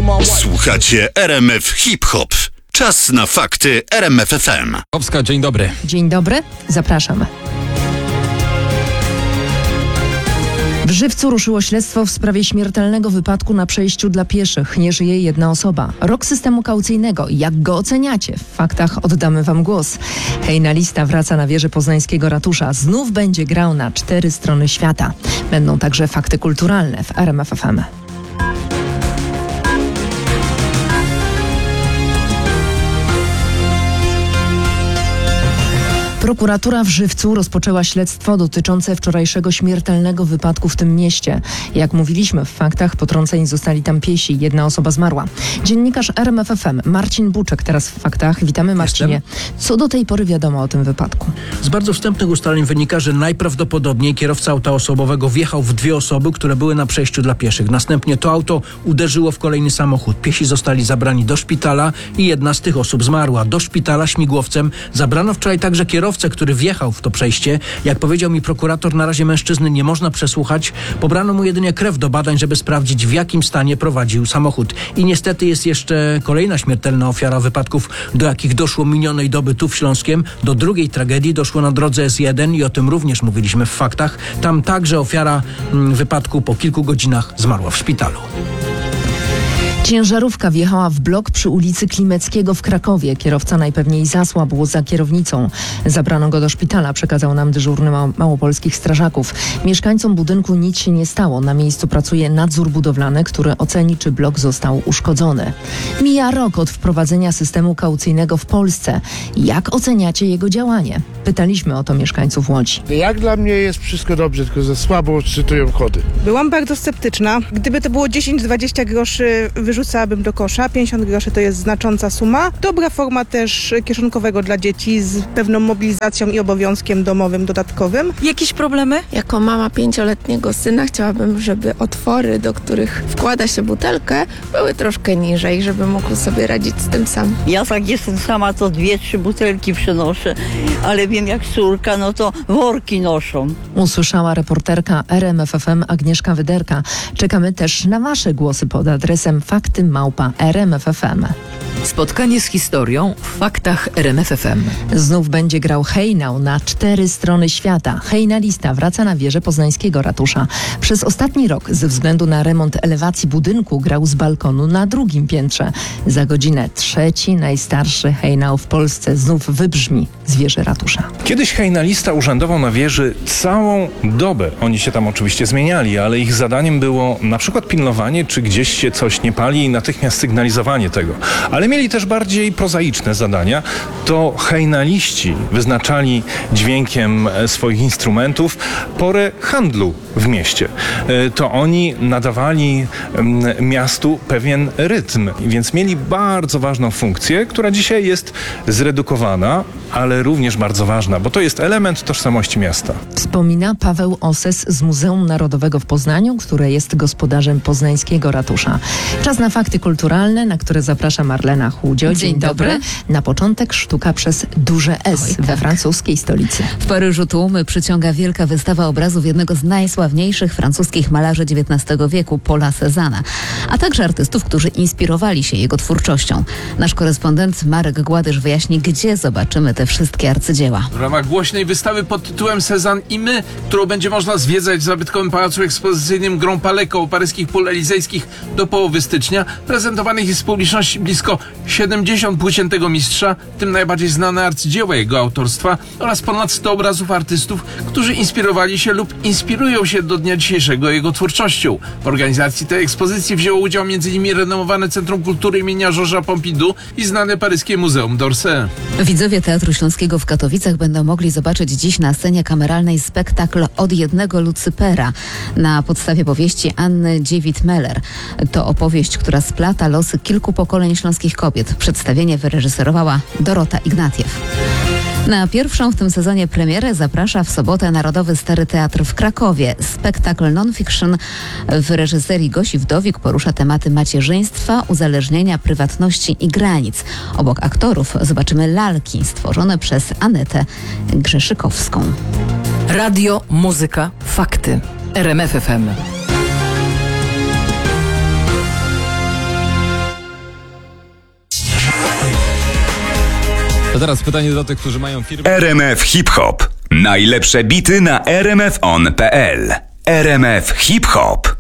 Słuchacie RMF Hip Hop. Czas na fakty RMF FM. Dzień dobry. Dzień dobry, zapraszam. W Żywcu ruszyło śledztwo w sprawie śmiertelnego wypadku na przejściu dla pieszych. Nie żyje jedna osoba. Rok systemu kaucyjnego. Jak go oceniacie? W faktach oddamy wam głos. Hejnalista wraca na wieżę poznańskiego ratusza. Znów będzie grał na 4 strony świata. Będą także fakty kulturalne w RMF FM. Prokuratura w Żywcu rozpoczęła śledztwo dotyczące wczorajszego śmiertelnego wypadku w tym mieście. Jak mówiliśmy w faktach, potrąceni zostali tam piesi. Jedna osoba zmarła. Dziennikarz RMF FM Marcin Buczek teraz w faktach. Witamy, Marcinie. Co do tej pory wiadomo o tym wypadku? Z bardzo wstępnych ustaleń wynika, że najprawdopodobniej kierowca auta osobowego wjechał w 2 osoby, które były na przejściu dla pieszych. Następnie to auto uderzyło w kolejny samochód. Piesi zostali zabrani do szpitala i jedna z tych osób zmarła. Do szpitala śmigłowcem zabrano wczoraj także kierowcę, który wjechał w to przejście. Jak powiedział mi prokurator, na razie mężczyzny nie można przesłuchać. Pobrano mu jedynie krew do badań, żeby sprawdzić, w jakim stanie prowadził samochód. I niestety jest jeszcze kolejna śmiertelna ofiara wypadków, do jakich doszło minionej doby tu w Śląskiem. Do drugiej tragedii doszło na drodze S1 i o tym również mówiliśmy w faktach. Tam także ofiara wypadku po kilku godzinach zmarła w szpitalu. Ciężarówka wjechała w blok przy ulicy Klimeckiego w Krakowie. Kierowca najpewniej zasłabł za kierownicą. Zabrano go do szpitala, przekazał nam dyżurny małopolskich strażaków. Mieszkańcom budynku nic się nie stało. Na miejscu pracuje nadzór budowlany, który oceni, czy blok został uszkodzony. Mija rok od wprowadzenia systemu kaucyjnego w Polsce. Jak oceniacie jego działanie? Pytaliśmy o to mieszkańców Łodzi. Jak dla mnie jest wszystko dobrze, tylko za słabo odczytują kody. Byłam bardzo sceptyczna. Gdyby to było 10-20 groszy, wyrzucałabym do kosza. 50 groszy to jest znacząca suma. Dobra forma też kieszonkowego dla dzieci z pewną mobilizacją i obowiązkiem domowym dodatkowym. Jakieś problemy? Jako mama 5-letniego syna chciałabym, żeby otwory, do których wkłada się butelkę, były troszkę niżej, żeby mógł sobie radzić z tym sam. Ja tak jestem sama, to 2-3 butelki przynoszę, ale wiem jak córka, no to worki noszą. Usłyszała reporterka RMF FM Agnieszka Wyderka. Czekamy też na wasze głosy pod adresem fakty@rmf.fm. Spotkanie z historią w faktach RMF FM. Znów będzie grał hejnał na 4 strony świata. Hejnalista wraca na wieżę poznańskiego ratusza. Przez ostatni rok ze względu na remont elewacji budynku grał z balkonu na 2. piętrze. Za godzinę 3. najstarszy hejnał w Polsce znów wybrzmi z wieży ratusza. Kiedyś hejnalista urzędował na wieży całą dobę. Oni się tam oczywiście zmieniali, ale ich zadaniem było na przykład pilnowanie, czy gdzieś się coś nie pali i natychmiast sygnalizowanie tego. Ale mieli też bardziej prozaiczne zadania. To hejnaliści wyznaczali dźwiękiem swoich instrumentów porę handlu w mieście. To oni nadawali miastu pewien rytm, więc mieli bardzo ważną funkcję, która dzisiaj jest zredukowana, ale również bardzo ważna, bo to jest element tożsamości miasta. Wspomina Paweł Oses z Muzeum Narodowego w Poznaniu, które jest gospodarzem poznańskiego ratusza. Czas na fakty kulturalne, na które zaprasza Marlena Chłudzio. Dzień dobry. Na początek sztuka przez duże S we francuskiej stolicy. W Paryżu tłumy przyciąga wielka wystawa obrazów jednego z najsławniejszych francuskich malarzy XIX wieku, Paula Cézanna, a także artystów, którzy inspirowali się jego twórczością. Nasz korespondent Marek Gładysz wyjaśni, gdzie zobaczymy te wszystkie arcydzieła. W ramach głośnej wystawy pod tytułem Cézanne i my, którą będzie można zwiedzać w zabytkowym pałacu ekspozycyjnym Grand Palais koło paryskich pól elizejskich do połowy stycznia, prezentowanych jest w publiczności blisko 70 płócien tego mistrza, w tym najbardziej znane arcydzieła jego autorstwa oraz ponad 100 obrazów artystów, którzy inspirowali się lub inspirują się do dnia dzisiejszego jego twórczością. W organizacji tej ekspozycji wzięło udział m.in. renomowane Centrum Kultury imienia Georgesa Pompidou i znane paryskie Muzeum d'Orsay. Widzowie Teatru Śląskiego w Katowicach będą mogli zobaczyć dziś na scenie kameralnej spektakl Od jednego Lucypera na podstawie powieści Anny Dziewit-Meller. To opowieść, która splata losy kilku pokoleń śląskich kobiet. Przedstawienie wyreżyserowała Dorota Ignatiew. Na pierwszą w tym sezonie premierę zaprasza w sobotę Narodowy Stary Teatr w Krakowie. Spektakl non-fiction w reżyserii Gosi Wdowik porusza tematy macierzyństwa, uzależnienia, prywatności i granic. Obok aktorów zobaczymy lalki stworzone przez Anetę Grzeszykowską. Radio, muzyka, fakty. RMF FM. A teraz pytanie do tych, którzy mają firmy. RMF Hip Hop. Najlepsze bity na rmfon.pl. RMF Hip Hop.